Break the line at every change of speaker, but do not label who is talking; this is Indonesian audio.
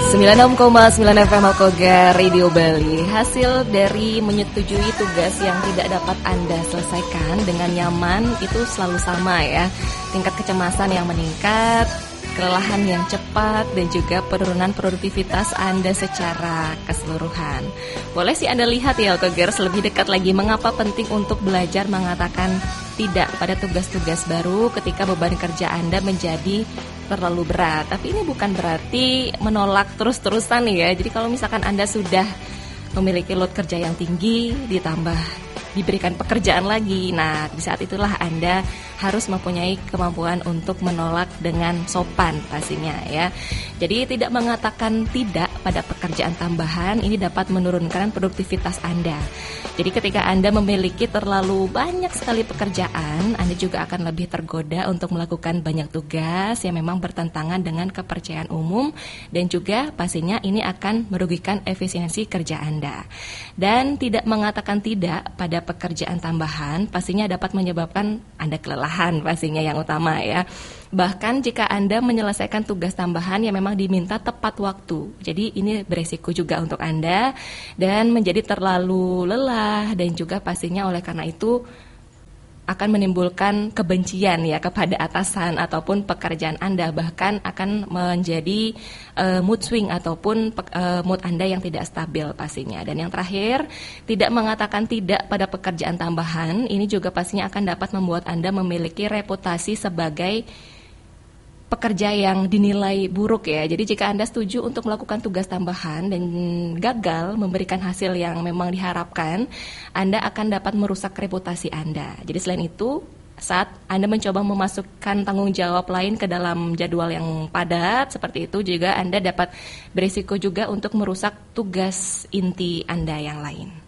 96,9 FM Alkogar Radio Bali. Hasil dari menyetujui tugas yang tidak dapat Anda selesaikan dengan nyaman itu selalu sama ya. Tingkat kecemasan yang meningkat, kelelahan yang cepat, dan juga penurunan produktivitas Anda secara keseluruhan. Boleh sih Anda lihat ya Alkogers lebih dekat lagi mengapa penting untuk belajar mengatakan tidak pada tugas-tugas baru ketika beban kerja Anda menjadi terlalu berat. Tapi ini bukan berarti menolak terus-terusan ya. Jadi kalau misalkan Anda sudah memiliki load kerja yang tinggi ditambah diberikan pekerjaan lagi, nah di saat itulah Anda harus mempunyai kemampuan untuk menolak dengan sopan pastinya ya. Jadi tidak mengatakan tidak pada pekerjaan tambahan ini dapat menurunkan produktivitas Anda. Jadi ketika Anda memiliki terlalu banyak sekali pekerjaan, Anda juga akan lebih tergoda untuk melakukan banyak tugas yang memang bertentangan dengan kepercayaan umum, dan juga pastinya ini akan merugikan efisiensi kerja Anda. Dan tidak mengatakan tidak pada pekerjaan tambahan pastinya dapat menyebabkan Anda kelelahan pastinya yang utama ya. Bahkan jika Anda menyelesaikan tugas tambahan yang memang diminta tepat waktu. Jadi ini beresiko juga untuk Anda dan menjadi terlalu lelah, dan juga pastinya oleh karena itu akan menimbulkan kebencian ya kepada atasan ataupun pekerjaan Anda, bahkan akan menjadi mood swing ataupun mood Anda yang tidak stabil pastinya. Dan yang terakhir, tidak mengatakan tidak pada pekerjaan tambahan ini juga pastinya akan dapat membuat Anda memiliki reputasi sebagai pekerja yang dinilai buruk ya. Jadi jika Anda setuju untuk melakukan tugas tambahan dan gagal memberikan hasil yang memang diharapkan, Anda akan dapat merusak reputasi Anda. Jadi selain itu, saat Anda mencoba memasukkan tanggung jawab lain ke dalam jadwal yang padat, seperti itu juga Anda dapat berisiko juga untuk merusak tugas inti Anda yang lain.